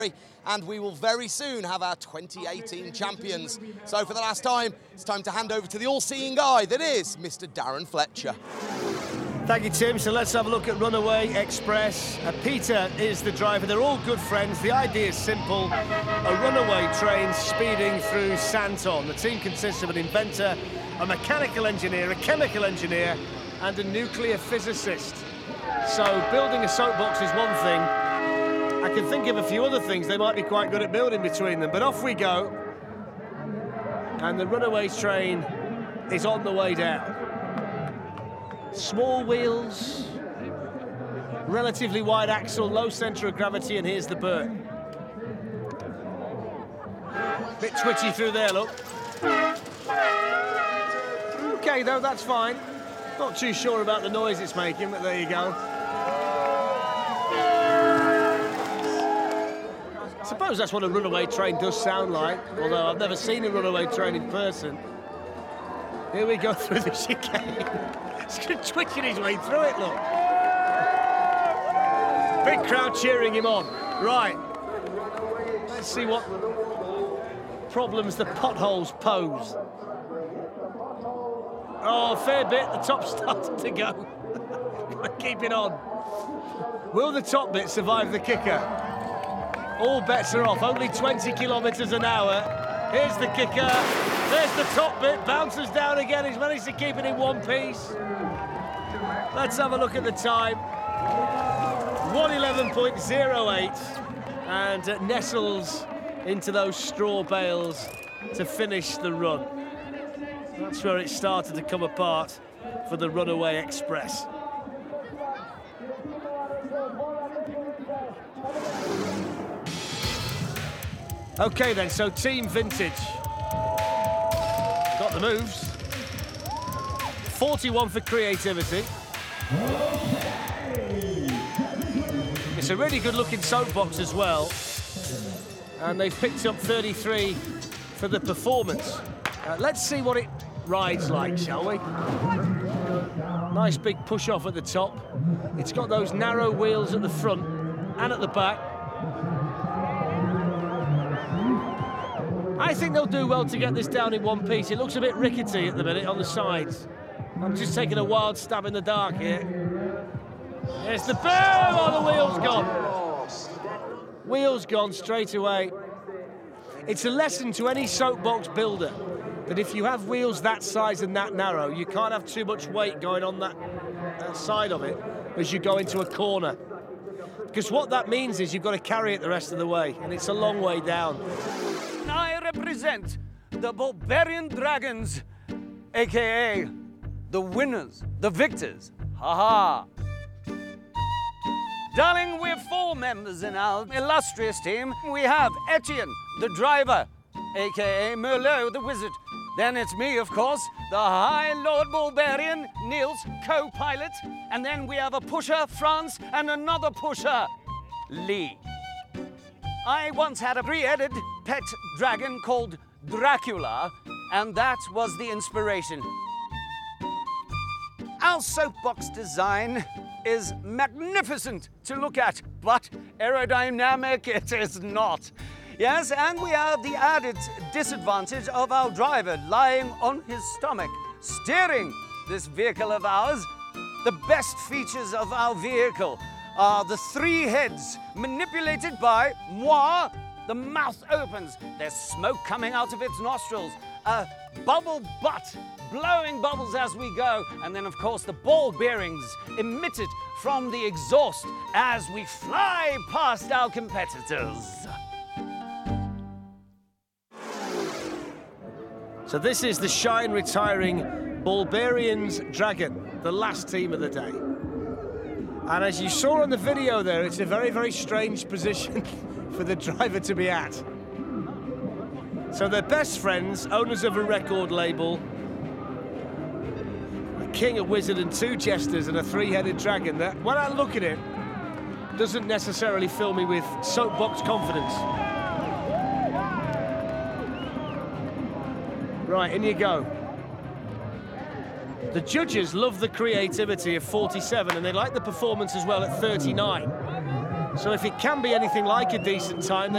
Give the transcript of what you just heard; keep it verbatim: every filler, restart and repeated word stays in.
And we will very soon have our twenty eighteen champions. So for the last time, it's time to hand over to the all-seeing guy that is Mister Darren Fletcher. Thank you, Tim. So let's have a look at Runaway Express. Uh, Peter is the driver. They're all good friends. The idea is simple. A runaway train speeding through Santon. The team consists of an inventor, a mechanical engineer, a chemical engineer, and a nuclear physicist. So building a soapbox is one thing. I can think of a few other things they might be quite good at building between them, but off we go. And the Runaways train is on the way down. Small wheels, relatively wide axle, low centre of gravity, and here's the bird. Bit twitchy through there, look. OK, though, that's fine. Not too sure about the noise it's making, but there you go. I suppose that's what a runaway train does sound like, although I've never seen a runaway train in person. Here we go through the chicane. He's twitching his way through it, look. Big crowd cheering him on. Right. Let's see what problems the potholes pose. Oh, a fair bit. The top's starting to go. Keep it on. Will the top bit survive the kicker? All bets are off. Only twenty kilometres an hour. Here's the kicker. There's the top bit. Bounces down again. He's managed to keep it in one piece. Let's have a look at the time. one eleven point oh eight. And uh, nestles into those straw bales to finish the run. That's where it started to come apart for the Runaway Express. OK, then, so Team Vintage. Got the moves. forty-one for creativity. It's a really good-looking soapbox as well. And they've picked up thirty-three for the performance. Uh, let's see what it rides like, shall we? Nice big push-off at the top. It's got those narrow wheels at the front and at the back. I think they'll do well to get this down in one piece. It looks a bit rickety at the minute on the sides. I'm just taking a wild stab in the dark here. There's the boom! Oh, the wheel's gone. Wheel's gone straight away. It's a lesson to any soapbox builder that if you have wheels that size and that narrow, you can't have too much weight going on that, that side of it as you go into a corner. Because what that means is you've got to carry it the rest of the way, and it's a long way down. I represent the Bulbarian Dragons, a k a the winners, the victors. Ha ha! Darling, we're four members in our illustrious team. We have Etienne, the driver, a k a Merlot, the wizard. Then it's me, of course, the High Lord Bulbarian, Niels, co-pilot. And then we have a pusher, France, and another pusher, Lee. I once had a three-headed pet dragon called Dracula, and that was the inspiration. Our soapbox design is magnificent to look at, but aerodynamic it is not. Yes, and we have the added disadvantage of our driver lying on his stomach, steering this vehicle of ours. The best features of our vehicle are the three heads manipulated by moi. The mouth opens, there's smoke coming out of its nostrils, a bubble butt blowing bubbles as we go, and then of course the ball bearings emitted from the exhaust as we fly past our competitors. So this is the shine retiring Bulbarians Dragon, the last team of the day. And as you saw on the video there, it's a very, very strange position for the driver to be at. So they're best friends, owners of a record label, a king, a wizard, and two jesters, and a three-headed dragon that, when I look at it, doesn't necessarily fill me with soapbox confidence. Right, in you go. The judges love the creativity of forty-seven, and they like the performance as well at thirty-nine. So if it can be anything like a decent time,